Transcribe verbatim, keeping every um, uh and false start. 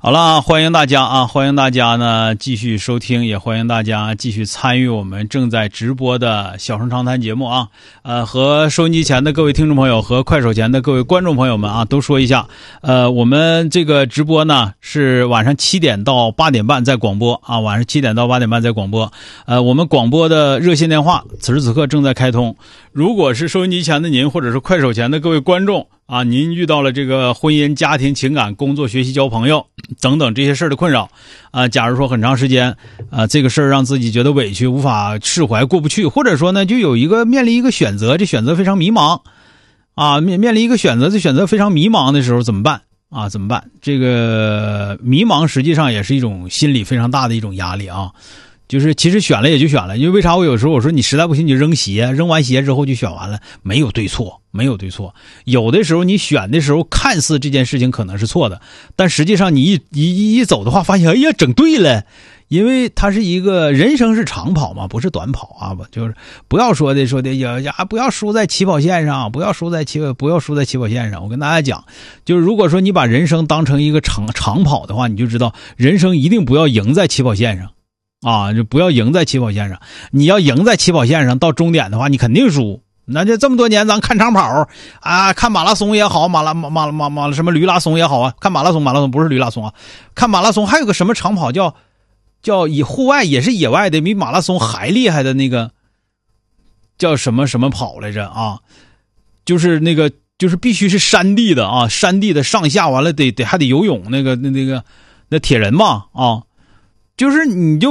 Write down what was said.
好了，欢迎大家啊！欢迎大家呢继续收听，也欢迎大家继续参与我们正在直播的小声长谈节目啊！呃，和收音机前的各位听众朋友和快手前的各位观众朋友们啊，都说一下，呃，我们这个直播呢是晚上七点到八点半在广播啊，晚上七点到八点半在广播。呃，我们广播的热线电话此时此刻正在开通。如果是收音机前的您，或者是快手前的各位观众啊，您遇到了这个婚姻、家庭、情感、工作、学习、交朋友等等这些事儿的困扰啊，假如说很长时间啊，这个事儿让自己觉得委屈，无法释怀，过不去，或者说呢，就有一个面临一个选择，这选择非常迷茫啊，面面临一个选择，这选择非常迷茫的时候怎么办啊？怎么办？这个迷茫实际上也是一种心理非常大的一种压力啊。就是其实选了也就选了，因为为啥我有时候我说你实在不行你就扔鞋，扔完鞋之后就选完了，没有对错，没有对错。有的时候你选的时候看似这件事情可能是错的，但实际上你一一一走的话发现哎呀整对了，因为它是一个人生是长跑嘛，不是短跑啊，就是不要说的说的呀呀不要输在起跑线上，不要输在起不要输在起跑线上。我跟大家讲，就是如果说你把人生当成一个长长跑的话，你就知道人生一定不要赢在起跑线上。啊，就不要赢在起跑线上，你要赢在起跑线上，到终点的话，你肯定输。那就这么多年，咱看长跑啊，看马拉松也好，马拉马马马马什么驴拉松也好啊，看马拉松，马拉松不是驴拉松啊，看马拉松还有个什么长跑叫叫以户外也是野外的，比马拉松还厉害的那个叫什么什么跑来着啊？就是那个就是必须是山地的啊，山地的上下完了得得还得游泳那个那那个那铁人嘛啊。就是你就